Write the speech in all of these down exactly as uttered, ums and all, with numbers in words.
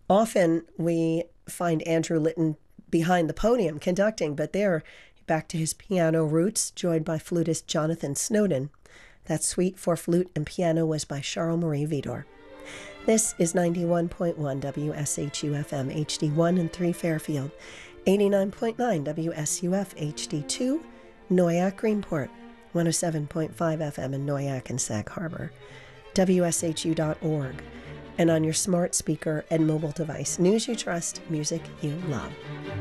Often we find Andrew Litton behind the podium conducting, but there, back to his piano roots, joined by flutist Jonathan Snowden. That suite for flute and piano was by Charles Marie Vidor. This is ninety-one point one W S H U F M H D one and three Fairfield, eighty-nine point nine W S U F H D two, Noyak Greenport, one oh seven point five F M in Noyak and Sag Harbor, W S H U dot org, and on your smart speaker and mobile device. News you trust, music you love.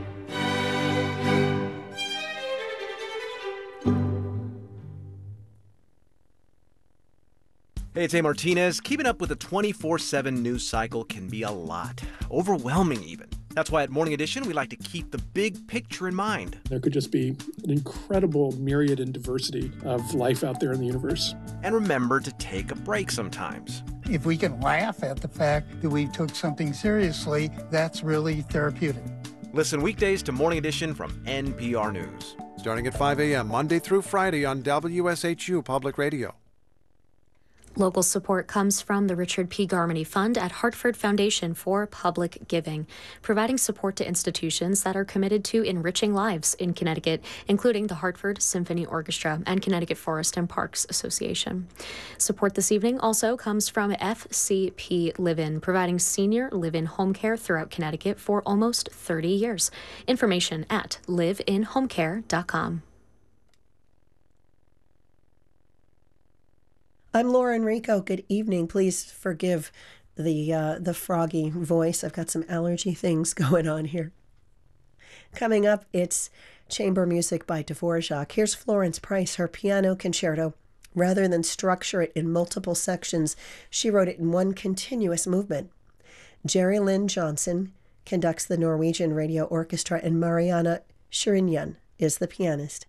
Hey, it's A. Martinez. Keeping up with a twenty-four seven news cycle can be a lot. Overwhelming, even. That's why at Morning Edition, we like to keep the big picture in mind. There could just be an incredible myriad and diversity of life out there in the universe. And remember to take a break sometimes. If we can laugh at the fact that we took something seriously, that's really therapeutic. Listen weekdays to Morning Edition from N P R News. Starting at five a.m. Monday through Friday on W S H U Public Radio. Local support comes from the Richard P. Garmany Fund at Hartford Foundation for Public Giving, providing support to institutions that are committed to enriching lives in Connecticut, including the Hartford Symphony Orchestra and Connecticut Forest and Parks Association. Support this evening also comes from F C P Live-In, providing senior live-in home care throughout Connecticut for almost thirty years. Information at live in home care dot com. I'm Laura Enrico. Good evening. Please forgive the uh, the froggy voice. I've got some allergy things going on here. Coming up, it's chamber music by Dvorak. Here's Florence Price, her piano concerto. Rather than structure it in multiple sections, she wrote it in one continuous movement. Jerry Lynn Johnson conducts the Norwegian Radio Orchestra, and Mariana Shirinyan is the pianist.